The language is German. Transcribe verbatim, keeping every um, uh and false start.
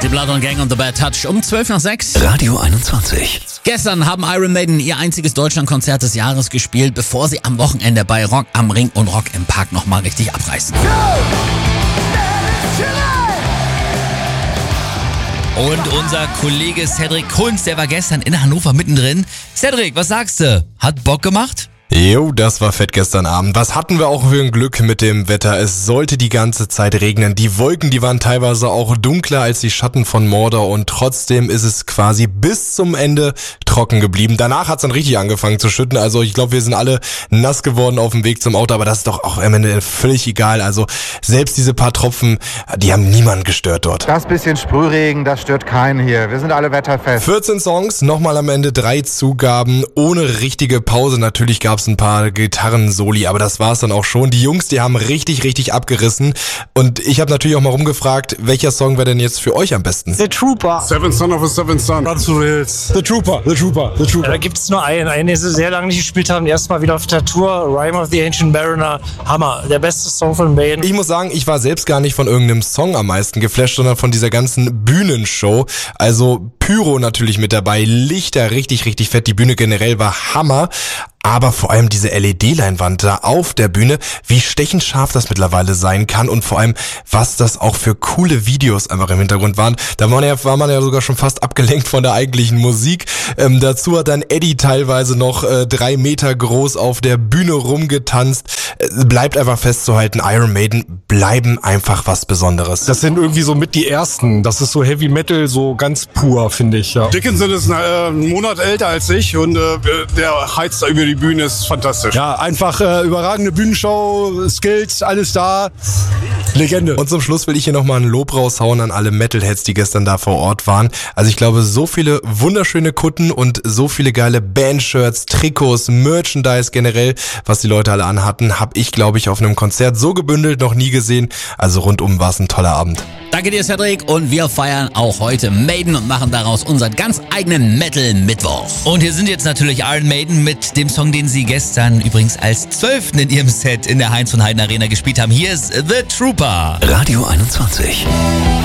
Die Blood und Gang und The Bad Touch um zwölf nach sechs. Radio einundzwanzig. Gestern haben Iron Maiden ihr einziges Deutschlandkonzert des Jahres gespielt, bevor sie am Wochenende bei Rock am Ring und Rock im Park nochmal richtig abreißen. Und unser Kollege Cedric Kunz, der war gestern in Hannover mittendrin. Cedric, was sagst du? Hat Bock gemacht? Jo, das war fett gestern Abend. Was hatten wir auch für ein Glück mit dem Wetter? Es sollte die ganze Zeit regnen. Die Wolken, die waren teilweise auch dunkler als die Schatten von Mordor und trotzdem ist es quasi bis zum Ende trocken geblieben. Danach hat's dann richtig angefangen zu schütten. Also ich glaube, wir sind alle nass geworden auf dem Weg zum Auto, aber das ist doch auch am Ende völlig egal. Also selbst diese paar Tropfen, die haben niemanden gestört dort. Das bisschen Sprühregen, das stört keinen hier. Wir sind alle wetterfest. vierzehn Songs, nochmal am Ende drei Zugaben, ohne richtige Pause. Natürlich gab es ein paar Gitarren-Soli, aber das war's dann auch schon. Die Jungs, die haben richtig, richtig abgerissen. Und ich habe natürlich auch mal rumgefragt, welcher Song wäre denn jetzt für euch am besten? The Trooper. Seventh Son of a Seventh Son. Run to the Hills. The Trooper, The Trooper, The Trooper. Ja, da gibt's nur einen, einen, den sie sehr lange nicht gespielt haben. Erstmal wieder auf der Tour. Rime of the Ancient Mariner. Hammer. Der beste Song von Maiden. Ich muss sagen, ich war selbst gar nicht von irgendeinem Song am meisten geflasht, sondern von dieser ganzen Bühnenshow. Also Pyro natürlich mit dabei, Lichter richtig, richtig fett. Die Bühne generell war Hammer. Aber vor allem diese L E D-Leinwand da auf der Bühne, wie stechend scharf das mittlerweile sein kann und vor allem, was das auch für coole Videos einfach im Hintergrund waren. Da war man ja, war man ja sogar schon fast abgelenkt von der eigentlichen Musik. Ähm, dazu hat dann Eddie teilweise noch äh, drei Meter groß auf der Bühne rumgetanzt. Äh, bleibt einfach festzuhalten, Iron Maiden bleiben einfach was Besonderes. Das sind irgendwie so mit die ersten. Das ist so Heavy Metal, so ganz pur, finde ich. Ja. Dickinson ist äh, einen Monat älter als ich und äh, der heizt da über die Bühne, ist fantastisch. Ja, einfach äh, überragende Bühnenshow, Skills, alles da. Legende. Und zum Schluss will ich hier nochmal ein Lob raushauen an alle Metalheads, die gestern da vor Ort waren. Also ich glaube, so viele wunderschöne Kutten und so viele geile Bandshirts, Trikots, Merchandise generell, was die Leute alle anhatten, habe ich, glaube ich, auf einem Konzert so gebündelt noch nie gesehen. Also rundum war es ein toller Abend. Danke dir, Cedric. Und wir feiern auch heute Maiden und machen daraus unseren ganz eigenen Metal-Mittwoch. Und hier sind jetzt natürlich Iron Maiden mit dem Song, den sie gestern übrigens als zwölften in ihrem Set in der Heinz von Heiden Arena gespielt haben. Hier ist The Trooper. Radio einundzwanzig.